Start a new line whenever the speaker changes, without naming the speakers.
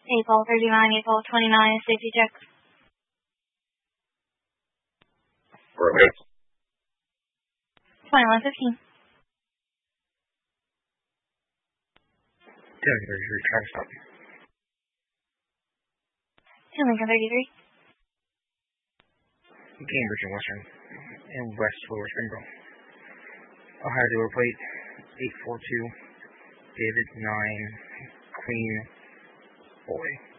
April 39, April 29, safety check.
Perfect.
2115.
Try to stop.
Lincoln 33.
Cambridge and Western, and West Lower Springboro. Ohio Door Plate 842, David 9, Queen Boy.